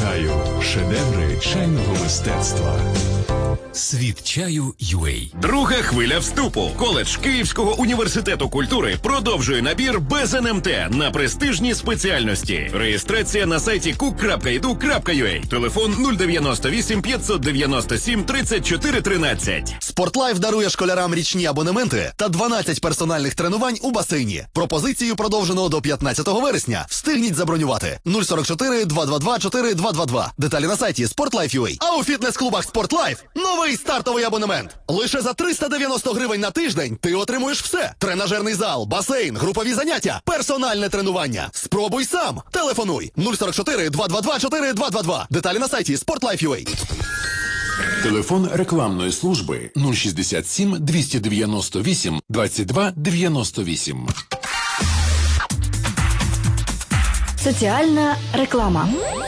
чаю, шедеври чайного мистецтва. Світ чаю UA. Друга хвиля вступу. Коледж Київського університету культури продовжує набір без НМТ на престижні спеціальності. Реєстрація на сайті cook.edu.ua. Телефон 098 597 34 13. Спортлайф дарує школярам річні абонементи та 12 персональних тренувань у басейні. Пропозицію продовжено до 15 вересня. Встигніть забронювати. 044 222 4222. Деталі на сайті Sportlife.ua. А у фітнес-клубах Спортлайф новий стартовий абонемент. Лише за 390 гривень на тиждень ти отримуєш все. Тренажерний зал, басейн, групові заняття, персональне тренування. Спробуй сам. Телефонуй 044 222 4222. Деталі на сайті Sportlife.ua. Телефон рекламної служби 067 298 22 98. Соціальна реклама.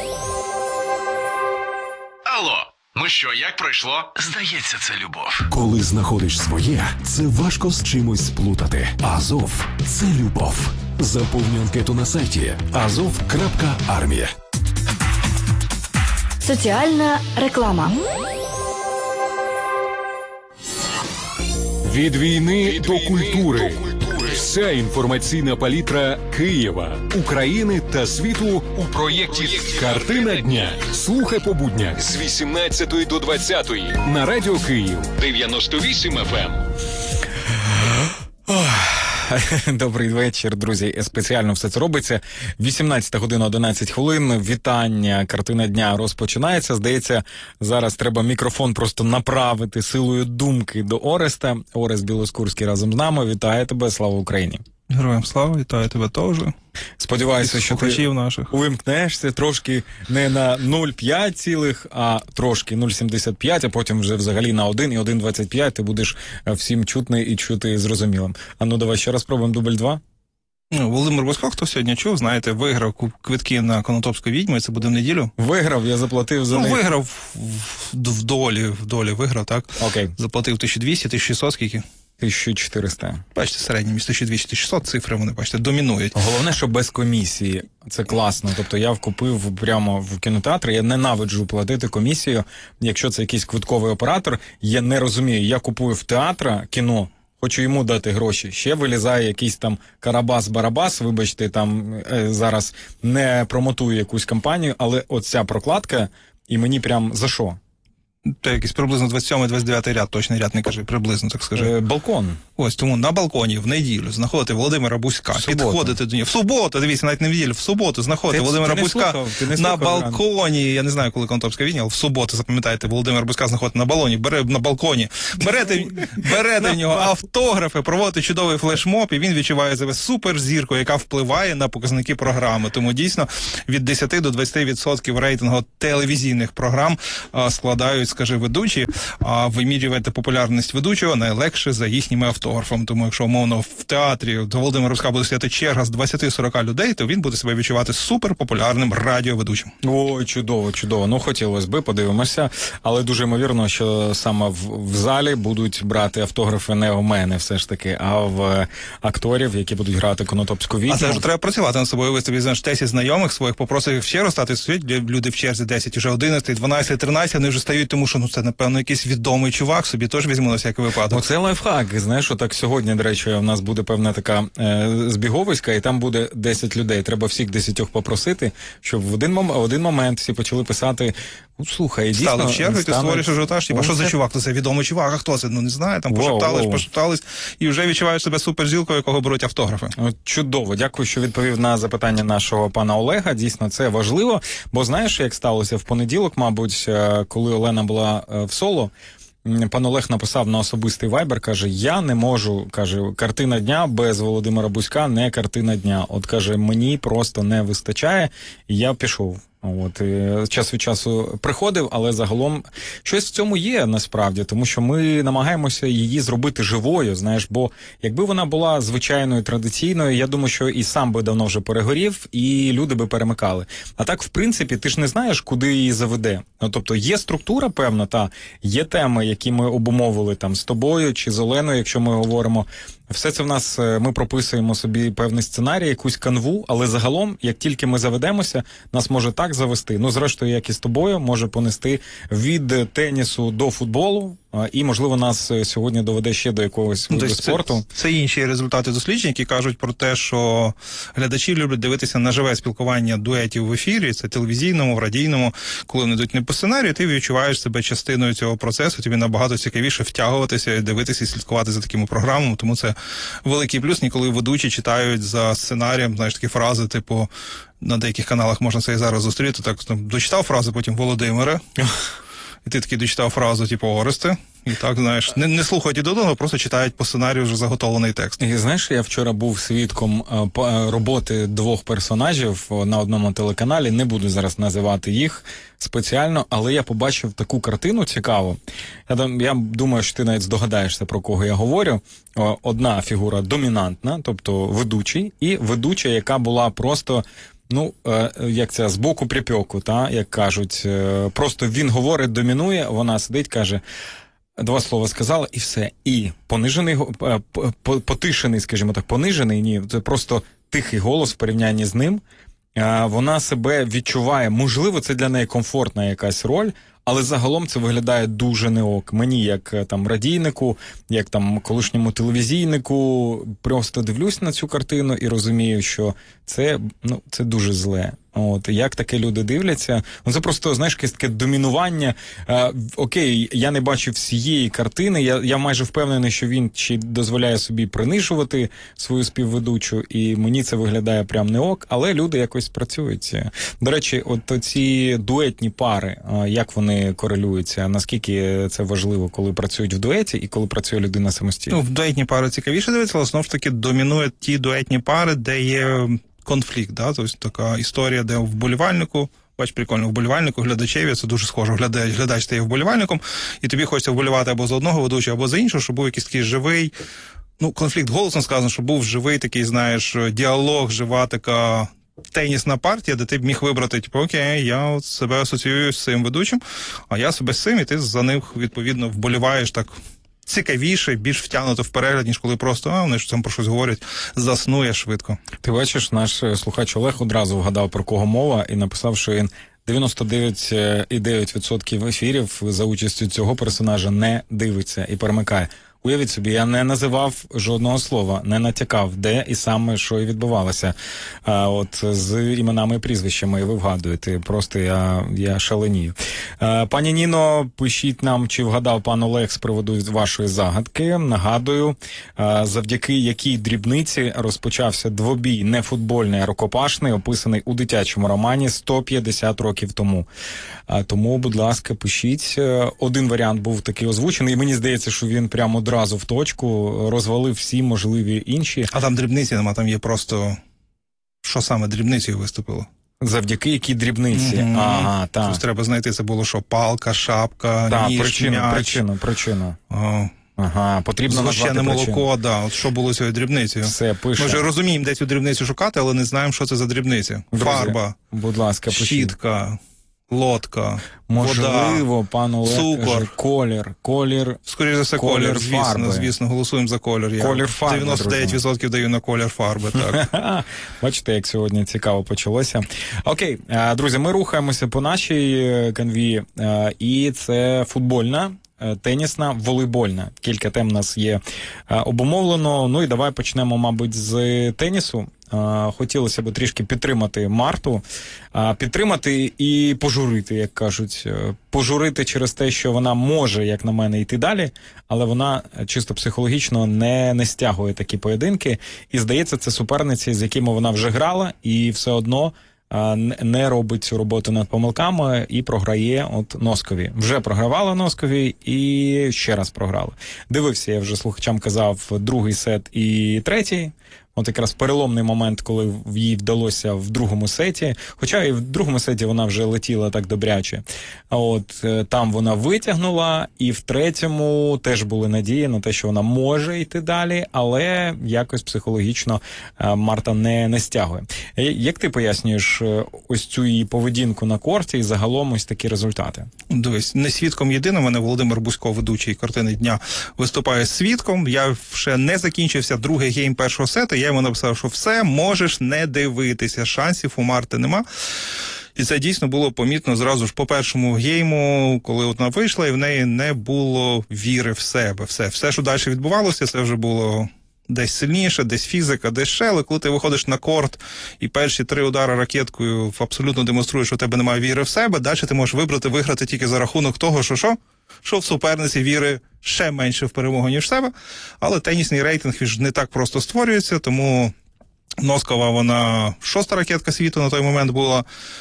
Алло, ну що, як пройшло? Здається, це любов. Коли знаходиш своє, це важко з чимось сплутати. Азов – це любов. Заповнюй анкету на сайті azov.armia. Соціальна реклама. Від війни до культури. Вся інформаційна палітра Києва, України та світу у проєкті «Картина дня». Слухай по буднях з 18 до 20 на Радіо Київ 98 FM. Добрий вечір, друзі. Спеціально все це робиться. 18 година 11 хвилин. Вітання. Картина дня розпочинається. Здається, зараз треба мікрофон просто направити силою думки до Ореста. Орест Білоскурський разом з нами. Вітаю тебе. Слава Україні. Героям слава, вітаю тебе теж. Сподіваюся, що ти наших увімкнешся трошки не на 0,5 цілих, а трошки 0,75, а потім вже взагалі на 1 і 1,25 ти будеш всім чутний і чути зрозумілим. А ну давай ще раз пробуємо дубль 2. Володимир Бузько, хто сьогодні чув, знаєте, виграв квитки на Конотопську відьму, і це буде в неділю. Виграв, я заплатив за них. Виграв в долі виграв, так? Окей. Заплатив 1200, 1600, скільки? 1400. Бачите, середнє місто 1200-1600, цифри вони, бачите, домінують. Головне, що без комісії. Це класно. Тобто я купив прямо в кінотеатрі, я ненавиджу платити комісію. Якщо це якийсь квитковий оператор, я не розумію, я купую в театра кіно, хочу йому дати гроші. Ще вилізає якийсь там Карабас-Барабас, вибачте, там зараз не промотую якусь кампанію, але оця прокладка, і мені прям за що? Це якийсь приблизно 27-29 ряд, точний ряд не кажи, приблизно, так скажи. Балкон. Ось, тому на балконі в неділю знаходити Володимира Бузька, підходити до нього. В суботу, дивіться, навіть не в неділю, в суботу знаходити Володимира Бузька на балконі. Я не знаю, коли Конотопська відьма, але в суботу, запам'ятайте, Володимир Бузька знаходити на балконі. Берете в нього автографи, проводите чудовий флешмоб, і він відчуває себе суперзіркою, яка впливає на показники програми. Тому дійсно від 10 до 20% рейтингу телевізійних програм складають, скажи, ведучі, а вимірювати популярність ведучого найлегше за їхніми автографами. Тому якщо, умовно, в театрі до Володимира Бузька буде стояти черга з 20-40 людей, то він буде себе відчувати суперпопулярним радіоведучим. Ой, чудово, чудово. Ну, хотілося би, подивимося. Але дуже ймовірно, що саме в залі будуть брати автографи не у мене все ж таки, а в акторів, які будуть грати Конотопську відьму. А це ж треба працювати над собою. Виставити, знаєш, 10 знайомих своїх, попросив ще раз стати, люди в черзі 10, вже 11, 12, 13, вони вже стають, тому що, це, напевно, якийсь відомий чувак, собі теж візьму на всякий випадок. Оце лайфхак. Знаєш, отак сьогодні, до речі, у нас буде певна така збіговиська, і там буде 10 людей. Треба всіх 10 попросити, щоб в один момент всі почали писати: слухай, дійсно... Стали в чергу, і ти створюєш ажіотаж, що за чувак? То це відомий чувак, а хто це? Ну, не знаю, там пошептались, і вже відчуваєш себе суперзілкою, якого беруть автографи. Чудово, дякую, що відповів на запитання нашого пана Олега. Дійсно, це важливо, бо знаєш, як сталося в понеділок, мабуть, коли Олена була в соло, пан Олег написав на особистий вайбер, каже, я не можу, каже, картина дня без Володимира Бузька не картина дня. От, каже, мені просто не вистачає, і я пішов. От, час від часу приходив, але загалом щось в цьому є насправді, тому що ми намагаємося її зробити живою, знаєш, бо якби вона була звичайною, традиційною, я думаю, що і сам би давно вже перегорів, і люди би перемикали. А так, в принципі, ти ж не знаєш, куди її заведе. Ну, тобто, є структура певна, є теми, які ми обумовили там з тобою чи з Оленою, якщо ми говоримо. Все це в нас, ми прописуємо собі певний сценарій, якусь канву, але загалом, як тільки ми заведемося, нас може так завести? Ну, зрештою, як і з тобою, може понести від тенісу до футболу, і, можливо, нас сьогодні доведе ще до якогось виду спорту. Це інші результати досліджень, які кажуть про те, що глядачі люблять дивитися на живе спілкування дуетів в ефірі, це телевізійному, в радійному, коли вони йдуть не по сценарію, ти відчуваєш себе частиною цього процесу, тобі набагато цікавіше втягуватися, дивитися і слідкувати за такими програмами, тому це великий плюс, коли ведучі читають за сценарієм, знаєш, такі фрази, типу, на деяких каналах можна це і зараз зустріти, так, дочитав фразу, потім Володимире, і ти такий дочитав фразу, типу, Оресте, і так, знаєш, не слухають і додому, просто читають по сценарію вже заготовлений текст. І знаєш, я вчора був свідком роботи двох персонажів на одному телеканалі, не буду зараз називати їх спеціально, але я побачив таку картину цікаву. Я думаю, що ти навіть здогадаєшся, про кого я говорю. Одна фігура домінантна, тобто ведучий, і ведуча, яка була просто... Ну, як це, з боку припеку, та, як кажуть. Просто він говорить, домінує, вона сидить, каже, два слова сказала, і все. І понижений, потишений, скажімо так, понижений, ні, це просто тихий голос в порівнянні з ним. Вона себе відчуває, можливо, це для неї комфортна якась роль, але загалом це виглядає дуже не ок. Мені, як там радійнику, як там колишньому телевізійнику, просто дивлюсь на цю картину і розумію, що це дуже зле. От, як таке люди дивляться? Ну, це просто, знаєш, таке домінування. Окей, я не бачив всієї картини, я майже впевнений, що він чи дозволяє собі принижувати свою співведучу, і мені це виглядає прям не ок, але люди якось працюють. До речі, от ці дуетні пари, як вони корелюються? Наскільки це важливо, коли працюють в дуеті і коли працює людина самостійно? Ну, в дуетні пари цікавіше дивитися, але знову ж таки домінують ті дуетні пари, де є конфлікт, да? Тобто така історія, де вболівальнику, бач, прикольно, вболівальнику, глядачеві, це дуже схоже, глядач стає вболівальником, і тобі хочеться вболівати або за одного ведучого, або за іншого, щоб був якийсь такий живий, ну, конфлікт голосом сказано, щоб був живий такий, знаєш, діалог, жива така тенісна партія, де ти б міг вибрати, типу, окей, я от себе асоціюю з цим ведучим, а я себе з цим, і ти за них, відповідно, вболіваєш так цікавіше, більш втягнуто в перегляд, ніж коли просто, вони ж там про щось говорять, заснує швидко. Ти бачиш, наш слухач Олег одразу вгадав, про кого мова, і написав, що він 99,9% ефірів за участю цього персонажа не дивиться і перемикає. Уявіть собі, я не називав жодного слова, не натякав, де і саме, що і відбувалося. От з іменами і прізвищами, і ви вгадуєте. Просто я шаленію. Пані Ніно, пишіть нам, чи вгадав пан Олег з приводу вашої загадки. Нагадую, завдяки якій дрібниці розпочався двобій не футбольний, а рукопашний, описаний у дитячому романі 150 років тому. Тому, будь ласка, пишіть. Один варіант був такий озвучений, і мені здається, що він прямо одразу в точку розвалив всі можливі інші. А там дрібниці нема, там є просто... Що саме дрібницею виступило? Завдяки якій дрібниці? Ага, так. Щось треба знайти, це було що? Палка, шапка, ніж, м'яч. Причину. Ага, потрібно назвати причину. Молоко, да. От що було цією дрібницею? Все, пише. Ми вже розуміємо, де цю дрібницю шукати, але не знаємо, що це за дрібниця. Фарба, будь ласка, щітка, лодка, можливо, вода, пан Олег цукор, колір. Скоріше за все, колір, звісно, голосуємо за колір. Колір фарби, 99% даю на колір фарби, так. Бачите, як сьогодні цікаво почалося. Окей, друзі, ми рухаємося по нашій канві, і це футбольна, тенісна, волейбольна. Кілька тем у нас є обумовлено. Ну і давай почнемо, мабуть, з тенісу. Хотілося б трішки підтримати Марту, підтримати і пожурити, як кажуть. Пожурити через те, що вона може, як на мене, йти далі, але вона чисто психологічно не стягує такі поєдинки. І, здається, це суперниці, з якими вона вже грала, і все одно не робить цю роботу над помилками і програє от Носкові. Вже програвала Носкові і ще раз програла. Дивився, я вже слухачам казав, другий сет і третій. От якраз переломний момент, коли їй вдалося в другому сеті. Хоча і в другому сеті вона вже летіла так добряче. А от там вона витягнула, і в третьому теж були надії на те, що вона може йти далі, але якось психологічно Марта не стягує. Як ти пояснюєш ось цю її поведінку на корті і загалом ось такі результати? Дивись, не свідком єдиним, мене Володимир Бузько, ведучий «Картини дня», виступає свідком. Я ще не закінчився другий гейм першого сету. Я йому написав, що все, можеш не дивитися, шансів у Марти нема. І це дійсно було помітно зразу ж по першому гейму, коли от вона вийшла, і в неї не було віри в себе. Все, що далі відбувалося, це вже було десь сильніше, десь фізика, десь ще, але коли ти виходиш на корт і перші 3 удари ракеткою абсолютно демонструєш, що у тебе немає віри в себе, далі ти можеш виграти тільки за рахунок того, що в суперниці віри ще менше в перемогу, ніж в себе. Але тенісний рейтинг ж не так просто створюється, тому Носкова, вона 6-та ракетка світу на той момент була,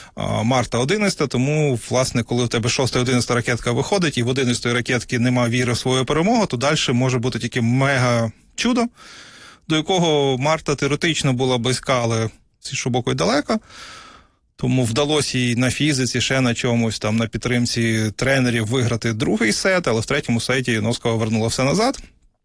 Марта 11-та, тому, власне, коли в тебе 6-та і 11-та ракетка виходить, і в 11-ї ракетки немає віри в свою перемогу, то далі може бути тільки мега чудо, до якого Марта теоретично була близька, але з іншого боку й далека. Тому вдалося їй на фізиці, ще на чомусь, там, на підтримці тренерів виграти другий сет, але в третьому сеті Носкова вернула все назад.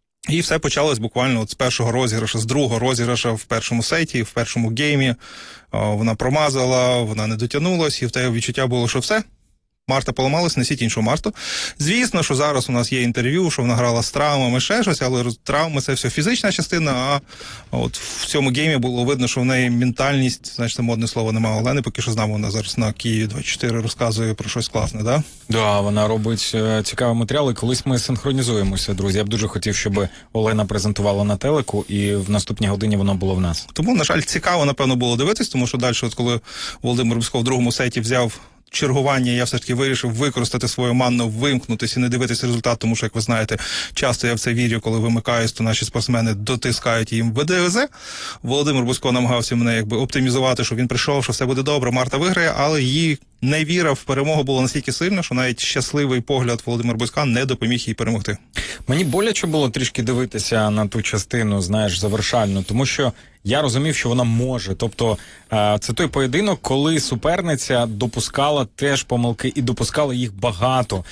І все почалось буквально от з першого розіграша, з другого розіграша в першому сеті, в першому геймі. Вона промазала, вона не дотягнулась, і в тебе відчуття було, що все. Марта поламалась, несіть іншу Марту. Звісно, що зараз у нас є інтерв'ю, що вона грала з травмами, ще щось, але травми – це все фізична частина, а от в цьому геймі було видно, що в неї ментальність, знаєш, це модне слово немає Олени, поки що знав, вона зараз на Києві 24 розказує про щось класне, да? Да, вона робить цікавий матеріал, і колись ми синхронізуємося, друзі. Я б дуже хотів, щоб Олена презентувала на телеку, і в наступній годині воно було в нас. Тому, на жаль, цікаво, напевно, було дивитись, тому що далі, от коли Володимир Рябуськов в другому сеті взяв чергування, я все ж таки вирішив використати свою манну, вимкнутися і не дивитися результат, тому що, як ви знаєте, часто я в це вірю, коли вимикаюсь, то наші спортсмени дотискають їм ВДВЗ. Володимир Бузько намагався мене якби оптимізувати, що він прийшов, що все буде добре, Марта виграє, але її невіра в перемогу була настільки сильна, що навіть щасливий погляд Володимира Бузька не допоміг їй перемогти. Мені боляче було трішки дивитися на ту частину, знаєш, завершальну, тому що я розумів, що вона може. Тобто, це той поєдинок, коли суперниця допускала теж помилки і допускала їх багато.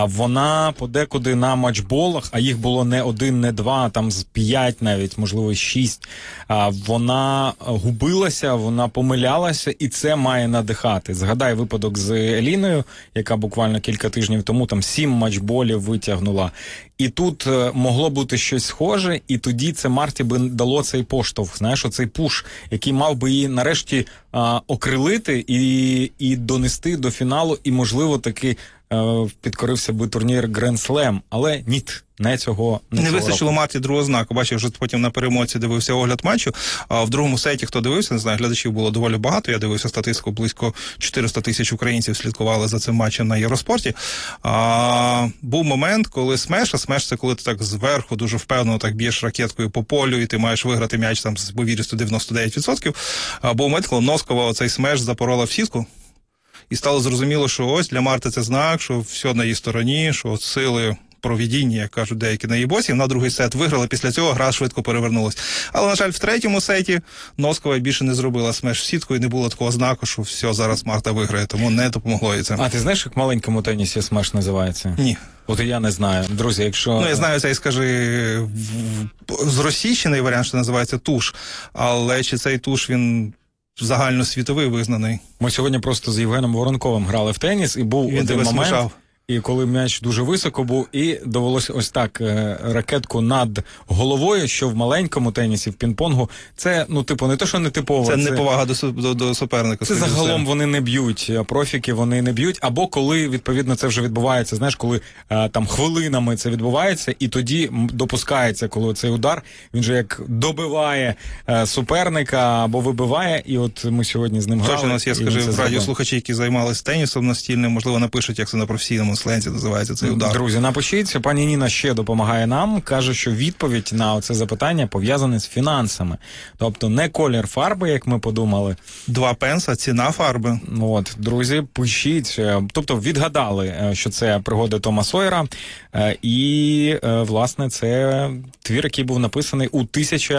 Вона подекуди на матчболах, а їх було не 1, не 2, там з 5 навіть, можливо, 6. Вона губилася, вона помилялася, і це має надихати. Згадай випадок з Еліною, яка буквально кілька тижнів тому там 7 матчболів витягнула. І тут могло бути щось схоже, і тоді це Марті би дало цей поштовх, знаєш, оцей пуш, який мав би її нарешті окрилити і донести до фіналу, і, можливо, таки підкорився би турнір Grand Slam, але ні. Не вистачило Марті другого знаку. Бачив, вже потім на перемотці дивився огляд матчу, а в другому сеті, хто дивився, не знаю, глядачів було доволі багато, я дивився статистику, близько 400 тисяч українців слідкували за цим матчем на Євроспорті. Був момент, коли смеш це коли ти так зверху дуже впевнено так б'єш ракеткою по полю, і ти маєш виграти м'яч там з повірістю 99%. Був момент, коли Носкова оцей смеш запорола в сітку, і стало зрозуміло, що ось для Марти це знак, що все на її стороні, що сили провідіння, як кажуть деякі на її боці, на другий сет виграла, після цього гра швидко перевернулась. Але, на жаль, в третьому сеті Носкова більше не зробила смеш в сітку, і не було такого знаку, що все, зараз Марта виграє, тому не допомогло їй це. А ти знаєш, як в маленькому тенісі смеш називається? Ні. От і я не знаю. Друзі, якщо... Я знаю цей, зросійщений варіант, що називається туш, але чи цей туш, він загальносвітовий визнаний? Ми сьогодні просто з Євгеном Воронковим грали в теніс, і був один момент... Смішав. І коли м'яч дуже високо був, і довелося ось так ракетку над головою, що в маленькому тенісі, в пінг-понгу, це, не то, що не типово. Це неповага до суперника. Це загалом вони не б'ють, профіки вони не б'ють, або коли, відповідно, це вже відбувається, знаєш, коли там хвилинами це відбувається, і тоді допускається, коли цей удар, він же як добиває суперника або вибиває, і от ми сьогодні з ним грали. Точно, у нас є, радіослухачі, які займалися тенісом настільним, можливо, напишуть, як це на професійному слензі називається цей удар. Друзі, напишіть, пані Ніна ще допомагає нам, каже, що відповідь на це запитання пов'язане з фінансами. Тобто не колір фарби, як ми подумали. 2 пенса, ціна фарби. От, друзі, пишіть. Тобто відгадали, що це пригоди Тома Сойера, і, власне, це твір, який був написаний у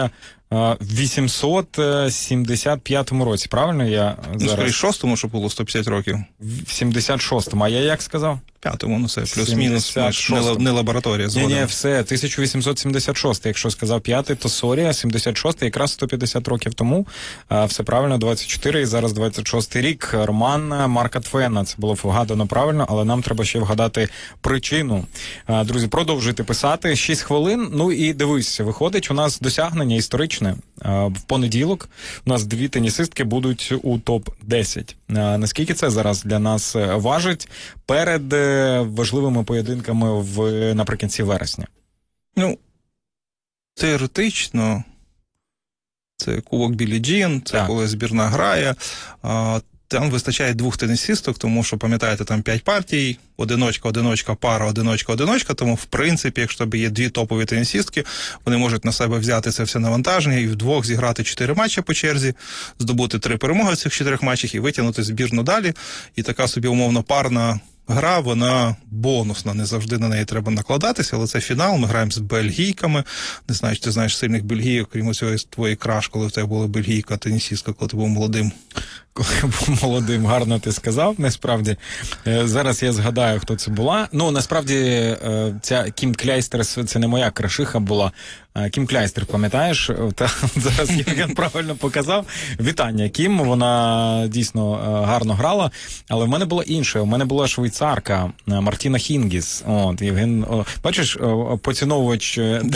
1875 році, правильно я зараз? Скоріше, 6-му, що було 150 років. В 76-му, а я як сказав? 5-му, все, плюс-мінус, не лабораторія. Ні, все, 1876, якщо сказав 5-й, то сорі, 76-й, якраз 150 років тому, все правильно, 24-й, зараз 26-й рік, роман Марка Твена, це було вгадано правильно, але нам треба ще вгадати причину. Друзі, продовжуйте писати, 6 хвилин, і дивись, виходить у нас досягнення історичне, фантастичне. В понеділок у нас 2 тенісистки будуть у топ-10. Наскільки це зараз для нас важить перед важливими поєдинками наприкінці вересня? Ну, теоретично, це Кубок Біллі Джін, це коли збірна грає. Там вистачає 2 тенісисток, тому що, пам'ятаєте, там 5 партій, одиночка, пара, одиночка, тому, в принципі, якщо тобі є 2 топові тенісистки, вони можуть на себе взяти це все навантаження і вдвох зіграти 4 матчі по черзі, здобути 3 перемоги в цих 4 матчах і витягнути збірну далі. І така собі умовно парна гра, вона бонусна, не завжди на неї треба накладатися, але це фінал, ми граємо з бельгійками. Не знаю, чи ти знаєш сильних бельгійок, крім цього, твоєї краш, коли в тебе була бельгійка, тенісістка, коли ти був молодим. Коли я був молодим, гарно ти сказав, насправді. Зараз я згадаю, хто це була. Ну, насправді, ця Кім Кляйстерс, це не моя крашиха була. Кім Кляйстер, пам'ятаєш? Та зараз Євген правильно показав. Вітання, Кім, вона дійсно гарно грала, але в мене була інша. У мене була швейцарка Мартіна Хінгіс. От, Євген, бачиш, поціновувач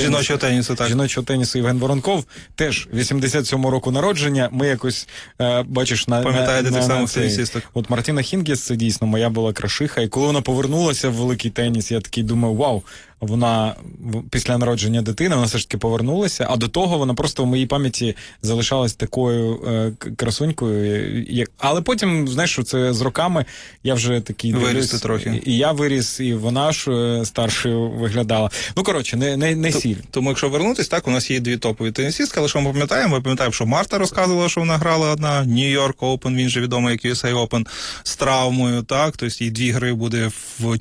жіночого тенісу Євген Воронков, теж 87-го року народження. Ми якось, бачиш, пам'ятаєте тих самих тенісисток. От Мартіна Хінгіс, це дійсно моя була крашиха. І коли вона повернулася в великий теніс, я такий думаю, вау, вона після народження дитини, вона все ж таки повернулася, а до того вона просто в моїй пам'яті залишалась такою красунькою. Але потім, знаєш, що це з роками, я вже такий виріс трохи. І я виріс, і вона ж старшою виглядала. Ну, коротше, не сіль. Тому, якщо вернутись, так, у нас є 2 топові тенісистки, але що ми пам'ятаємо, що Марта розказувала, що вона грала одна, Нью-Йорк Open, він же відомий як USA Open, з травмою, так, тобто їй 2 гри буде в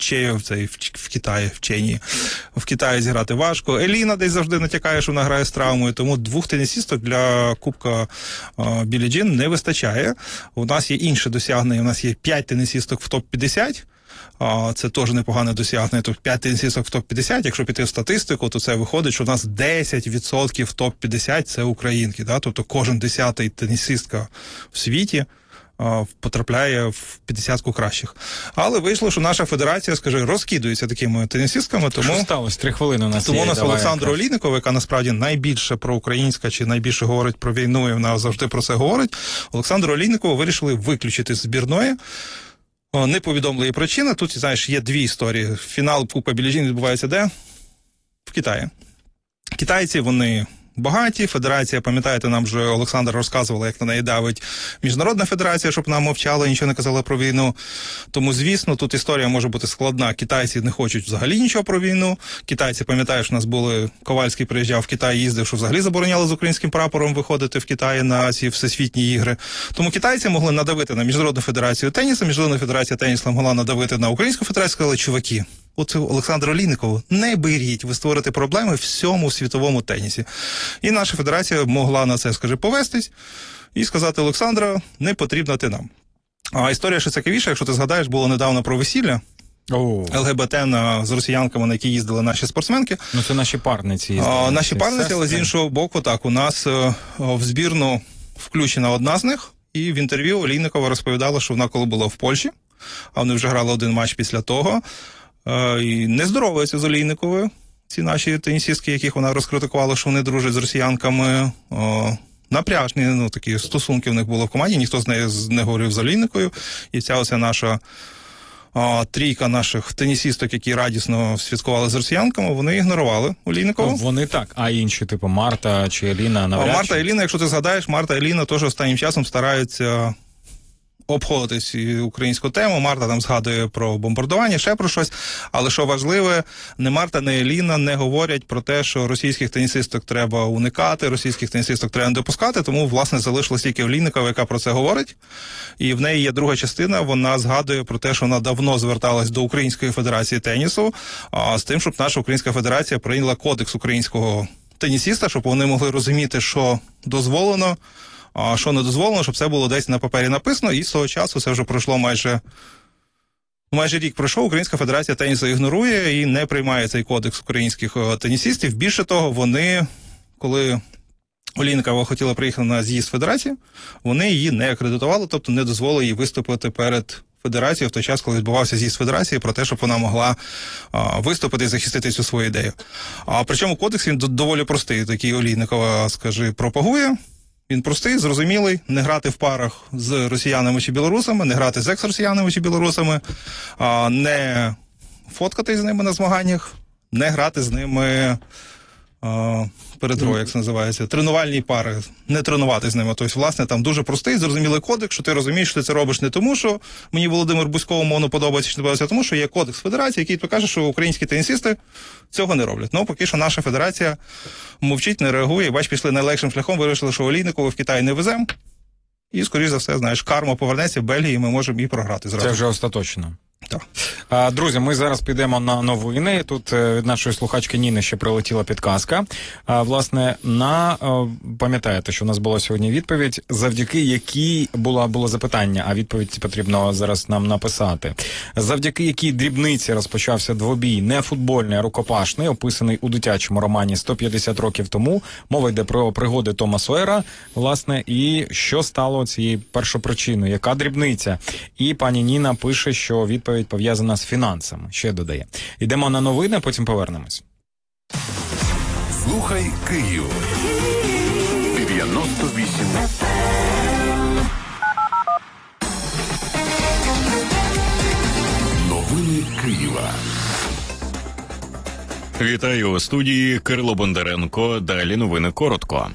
Китаї, в Ченії. В Китаї зіграти важко. Еліна десь завжди натякає, що вона грає з травмою, тому 2 тенісисток для Кубка Біллі Джін не вистачає. У нас є інше досягнення, у нас є 5 тенісисток в топ-50, це теж непогане досягнення, тобто 5 тенісисток в топ-50, якщо піти в статистику, то це виходить, що у нас 10% в топ-50 це українки, да? Тобто кожен 10-й тенісистка в світі потрапляє в 50-ку кращих. Але вийшло, що наша федерація, розкидується такими тенісистками, тому... Що сталося? 3 хвилини у нас Тому є. у нас Олександра Олійникова, яка насправді найбільше проукраїнська, чи найбільше говорить про війну, і вона завжди про це говорить. Олександру Олійникову вирішили виключити з збірної. Не повідомили її причини. Тут, знаєш, є 2 історії. Фінал Кубка Біллі Джін відбувається де? В Китаї. Китайці, вони багаті, федерація, пам'ятаєте, нам вже Олександр розказувала, як на неї давить Міжнародна федерація, щоб нам мовчала, нічого не казала про війну. Тому, звісно, тут історія може бути складна. Китайці не хочуть взагалі нічого про війну. Китайці, пам'ятаєш, у нас були, Ковальський приїжджав в Китай, їздив, що взагалі забороняли з українським прапором виходити в Китаї на ці всесвітні ігри. Тому китайці могли надавити на Міжнародну федерацію тенісу, Міжнародна федерація тенісу могла надавити на Українську федерацію, сказали, чуваки, от Олександру Олійникову не беріть, ви створите проблеми всьому світовому тенісі. І наша федерація могла на це, повестись і сказати, Олександра, не потрібна ти нам. А історія ще цікавіша, якщо ти згадаєш, було недавно про весілля ЛГБТ з росіянками, на які їздили наші спортсменки. Ну, це наші парниці. Наші парниці, але з іншого боку, так, у нас в збірну включена одна з них, і в інтерв'ю Олійникова розповідала, що вона коли була в Польщі, а вони вже грали 1 матч після того, і не здоровується з Олійниковою. Ці наші тенісистки, яких вона розкритикувала, що вони дружать з росіянками, напряжні, такі стосунки в них було в команді, ніхто з нею не говорив з Олійникою, і ця оця наша 3 наших тенісисток, які радісно святкували з росіянками, вони ігнорували Олійникову. Вони так, а інші, типу Марта чи Еліна навряд. Марта і Еліна, якщо ти згадаєш, Марта і Еліна теж останнім часом стараються обходитись українську тему. Марта там згадує про бомбардування, ще про щось. Але що важливе, не Марта, не Еліна не говорять про те, що російських тенісисток треба уникати, російських тенісисток треба не допускати, тому, власне, залишилась тільки Олійникова, яка про це говорить. І в неї є друга частина, вона згадує про те, що вона давно зверталась до Української федерації тенісу, з тим, щоб наша Українська федерація прийняла кодекс українського тенісіста, щоб вони могли розуміти, що дозволено, а що не дозволено, щоб це було десь на папері написано, і з того часу це вже пройшло майже рік пройшов, Українська федерація тенісу ігнорує і не приймає цей кодекс українських тенісистів. Більше того, вони, коли Олійникова хотіла приїхати на з'їзд федерації, вони її не акредитували, тобто не дозволили їй виступити перед федерацію в той час, коли відбувався з'їзд федерації, про те, щоб вона могла виступити і захистити цю свою ідею. Причому кодекс, він доволі простий, такий Олійникова, пропагує. Він простий, зрозумілий, не грати в парах з росіянами чи білорусами, не грати з екс-росіянами чи білорусами, не фоткати з ними на змаганнях, не грати з ними як це називається, тренувальні пари, не тренувати з ними. Тобто, власне, там дуже простий, зрозумілий кодекс, що ти розумієш, що ти це робиш не тому, що мені Володимир Бузьковому воно подобається, чи не подобається, а тому, що є кодекс федерації, який покаже, що українські тенісисти цього не роблять. Ну, поки що наша федерація мовчить, не реагує, бач, пішли найлегшим шляхом, вирішили, що Олійникову в Китай не веземо, і, скоріш за все, знаєш, карма повернеться в Белгії, і ми можемо і програти зразу. Це вже остаточно. Так. Друзі, ми зараз підемо на новини. Тут від нашої слухачки Ніни ще прилетіла підказка. Власне, пам'ятаєте, що у нас була сьогодні відповідь, завдяки якій було запитання, а відповідь потрібно зараз нам написати. Завдяки якій дрібниці розпочався двобій не футбольний, а рукопашний, описаний у дитячому романі 150 років тому. Мова йде про пригоди Тома Сойера, власне, і що стало цією першопричиною, яка дрібниця. І пані Ніна пише, що відповідь пов'язана з фінансами. Ще додає. Йдемо на новини, потім повернемось. Слухай Київ. 98. Новини Києва. Вітаю у студії Кирило Бондаренко. Далі новини коротко.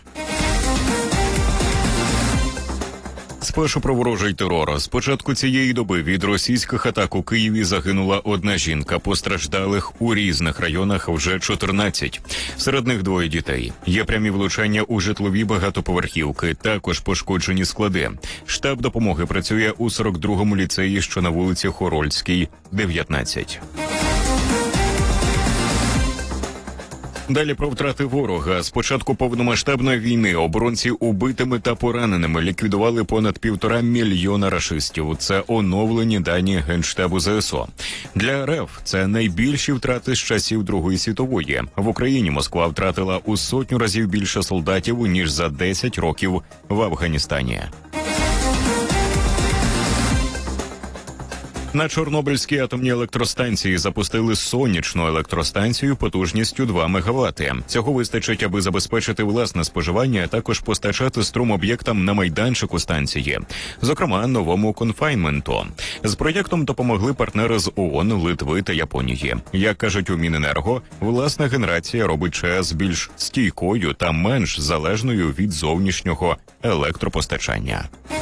Спершу про ворожий терор. З початку цієї доби від російських атак у Києві загинула одна жінка. Постраждалих у різних районах вже 14. Серед них 2 дітей. Є прямі влучання у житлові багатоповерхівки. Також пошкоджені склади. Штаб допомоги працює у 42-му ліцеї, що на вулиці Хорольській, 19. Далі про втрати ворога. З початку повномасштабної війни оборонці убитими та пораненими ліквідували понад 1,5 мільйона рашистів. Це оновлені дані Генштабу ЗСУ. Для РФ це найбільші втрати з часів Другої світової. В Україні Москва втратила у 100 разів більше солдатів, ніж за 10 років в Афганістані. На Чорнобильській атомній електростанції запустили сонячну електростанцію потужністю 2 МВт. Цього вистачить, аби забезпечити власне споживання, а також постачати струм об'єктам на майданчику станції, зокрема новому конфайнменту. З проєктом допомогли партнери з ООН, Литви та Японії. Як кажуть у Міненерго, власна генерація робить ЧАЕС більш стійкою та менш залежною від зовнішнього електропостачання.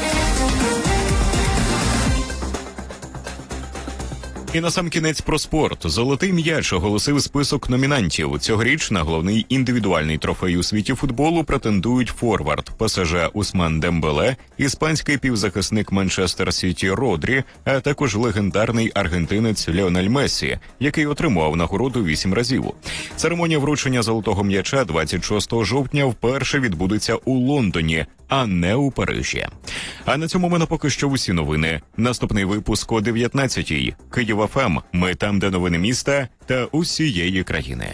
І насамкінець про спорт. «Золотий м'яч» оголосив список номінантів. Цьогоріч на головний індивідуальний трофей у світі футболу претендують форвард ПСЖ Усман Дембеле, іспанський півзахисник Манчестер Сіті Родрі, а також легендарний аргентинець Ліонель Мессі, який отримував нагороду 8 разів. Церемонія вручення «Золотого м'яча» 26 жовтня вперше відбудеться у Лондоні, а не у Парижі. А на цьому в мене поки що усі новини. Наступний випуск о 19-й. Київ ФМ. Ми там, де новини міста та усієї країни.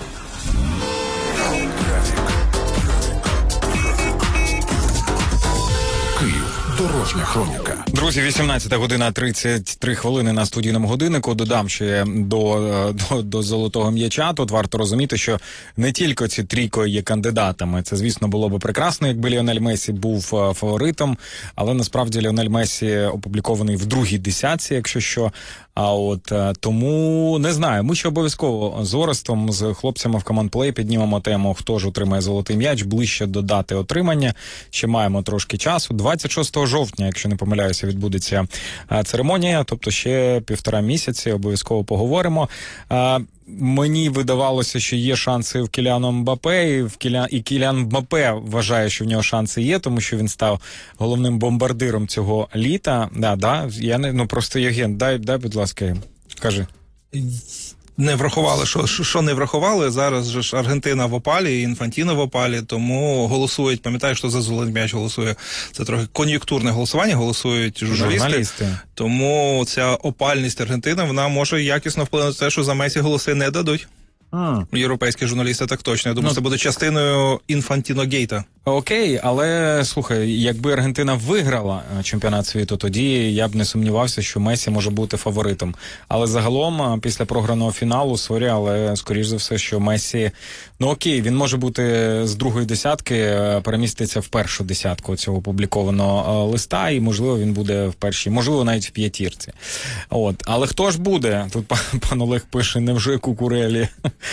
Київ. Дорожня хроніка. Друзі, 18 година 33 хвилини на студійному годиннику. Додам ще до «Золотого м'яча». Тут варто розуміти, що не тільки ці трійко є кандидатами. Це, звісно, було б прекрасно, якби Ліонель Мессі був фаворитом. Але насправді Ліонель Мессі опублікований в другій десятці, якщо що. Тому не знаю. Ми ще обов'язково з Орестом, з хлопцями в командплей піднімемо тему, хто ж отримає «Золотий м'яч», ближче до дати отримання. Ще маємо трошки часу. 26 жовтня, якщо не помиляюся, відбудеться церемонія, тобто ще 1,5 місяці, обов'язково поговоримо. Мені видавалося, що є шанси в Кіліану Мбаппе, і Кіліан Мбаппе вважає, що в нього шанси є, тому що він став головним бомбардиром цього літа. Просто Євген, дай, будь ласка, кажи. Не врахували, що не врахували. Зараз же ж Аргентина в опалі, Інфантіно в опалі, тому голосують, пам'ятаю, що за «Золотий м'яч» голосує, це трохи кон'юнктурне голосування, голосують журналісти. Тому ця опальність Аргентини, вона може якісно вплинути на те, що за Месі голоси не дадуть. Європейські журналісти, так точно. Я думаю, це буде частиною інфантіногейта. Окей, але, слухай, якби Аргентина виграла чемпіонат світу, тоді я б не сумнівався, що Месі може бути фаворитом. Але загалом, після програного фіналу, але, скоріш за все, що Месі, окей, він може бути з другої десятки, переміститься в першу десятку цього опублікованого листа, і, можливо, він буде в першій, можливо, навіть в п'ятірці. Але хто ж буде? Тут пан Олег пише, невже Кукурелі?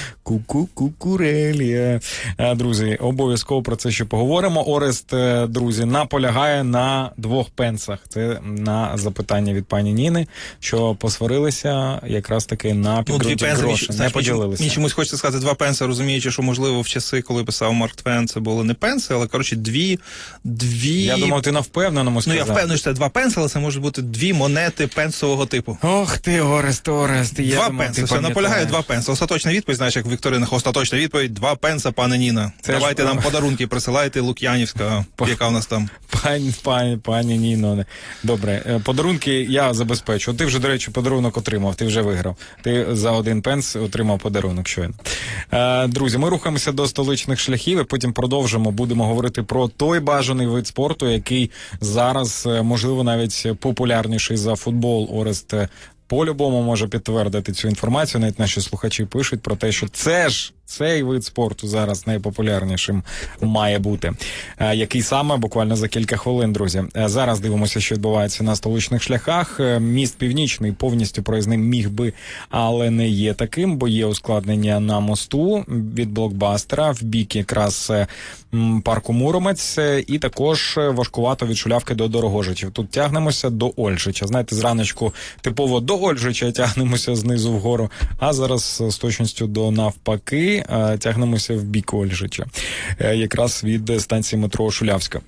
Кукурелі. Друзі, обов'язково про це ще поговоримо. Орест, друзі, наполягає на 2 пенсах. Це на запитання від пані Ніни, що посварилися якраз таки на підґрунті гроші. Не поділилися. Мені чомусь хочеться сказати 2 пенси, розуміючи, що, можливо, в часи, коли писав Марк Твен, це були не пенси, але, коротше, дві... Я думав, ти на впевненому сказав. Я впевнений, що це 2 пенси, але це можуть бути 2 монети пенсового типу. Ох ти, Орест. 2 пенси, все, наполягаю 2 пенси. Остаточна відповідь, знаєш, як в вікторинах, остаточна відповідь, 2 пенса, пане Ніна. Давайте нам подарунки присилайте, Лук'янівська, яка в нас там. Пані Ніно. Добре, подарунки я забезпечу. Ти вже, до речі, подарунок отримав, ти вже виграв. Ти за 1 пенс отримав подарунок щойно. Друзі, ми рухаємося до столичних шляхів і потім продовжимо. Будемо говорити про той бажаний вид спорту, який зараз, можливо, навіть популярніший за футбол. Орест по-любому може підтвердити цю інформацію. Навіть наші слухачі пишуть про те, що цей вид спорту зараз найпопулярнішим має бути. Який саме? Буквально за кілька хвилин, друзі. Зараз дивимося, що відбувається на столичних шляхах. Міст Північний повністю проїзним міг би, але не є таким, бо є ускладнення на мосту від Блокбастера в бік якраз парку Муромець, і також важкувато від Шулявки до Дорогожичів. Тут тягнемося до Ольжича. Знаєте, зраночку типово до Ольжича тягнемося знизу вгору, а зараз з точністю до навпаки тягнемося в бік Ольжича, якраз від станції метро Шулявська.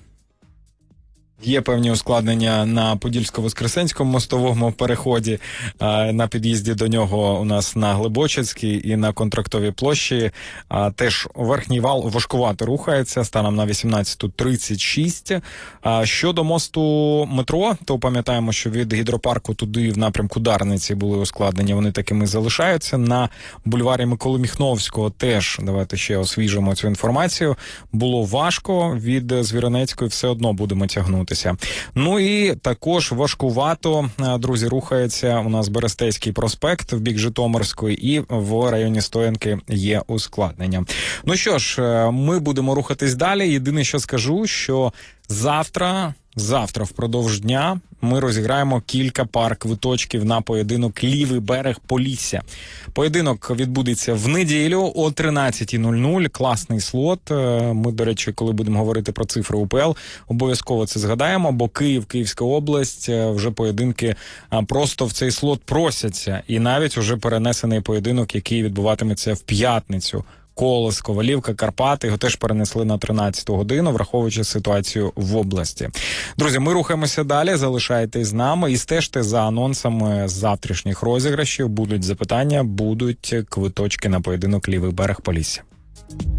Є певні ускладнення на Подільсько-Воскресенському мостовому переході, на під'їзді до нього у нас на Глибочицькій і на Контрактовій площі. Теж верхній вал важкувато рухається, станом на 18:36. Щодо мосту метро, то пам'ятаємо, що від гідропарку туди в напрямку Дарниці були ускладнення, вони такими залишаються. На бульварі Миколи Міхновського теж, давайте ще освіжимо цю інформацію, було важко, від Звіронецької все одно будемо тягнути. Ну і також важкувато, друзі, рухається у нас Берестейський проспект в бік Житомирської, і в районі Стоянки є ускладнення. Ну що ж, ми будемо рухатись далі. Єдине, що скажу, що завтра впродовж дня ми розіграємо кілька пар квиточків на поєдинок «Лівий берег Полісся». Поєдинок відбудеться в неділю о 13:00. Класний слот. Ми, до речі, коли будемо говорити про цифри УПЛ, обов'язково це згадаємо, бо Київ, Київська область, вже поєдинки просто в цей слот просяться. І навіть уже перенесений поєдинок, який відбуватиметься в п'ятницю. Колос, Ковалівка, Карпати, його теж перенесли на 13-ту годину, враховуючи ситуацію в області. Друзі, ми рухаємося далі, залишайтесь з нами і стежте за анонсами завтрашніх розіграшів. Будуть запитання, будуть квиточки на поєдинок «Лівий берег Полісся».